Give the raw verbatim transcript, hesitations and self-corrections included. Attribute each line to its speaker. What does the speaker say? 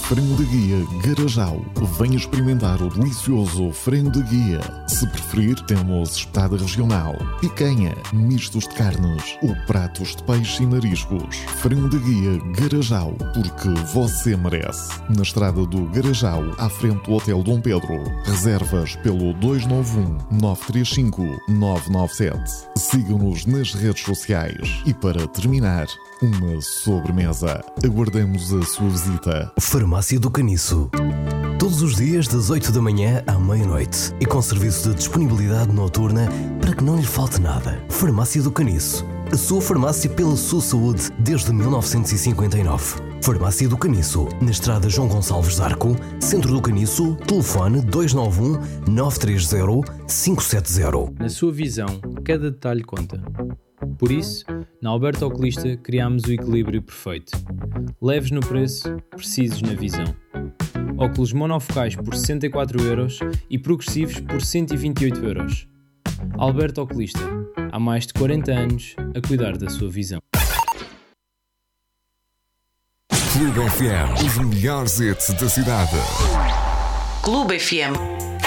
Speaker 1: Frango da Guia Garajal. Venha experimentar o delicioso frango da Guia. Se preferir, temos espetada regional, picanha, mistos de carnes ou pratos de peixe e mariscos. Frango da Guia Garajal, porque você merece. Na estrada do Garajal, à frente do Hotel Dom Pedro. Reservas pelo dois nove um, nove três cinco, nove nove sete. Sigam-nos nas redes sociais. E para terminar, uma sobremesa. Aguardamos a sua visita.
Speaker 2: Farmácia do Caniço. Todos os dias das oito da manhã à meia-noite e com serviço de disponibilidade noturna para que não lhe falte nada. Farmácia do Caniço. A sua farmácia pela sua saúde desde mil novecentos e cinquenta e nove. Farmácia do Caniço, na estrada João Gonçalves de Arco, centro do Caniço, telefone dois nove um, nove três zero, cinco sete zero.
Speaker 3: Na sua visão, cada detalhe conta. Por isso, na Alberto Oculista criámos o equilíbrio perfeito. Leves no preço, precisos na visão. Óculos monofocais por sessenta e quatro euros e progressivos por cento e vinte e oito euros. Alberto Oculista, há mais de quarenta anos a cuidar da sua visão.
Speaker 4: Clube F M, os melhores hits da cidade.
Speaker 5: Clube F M.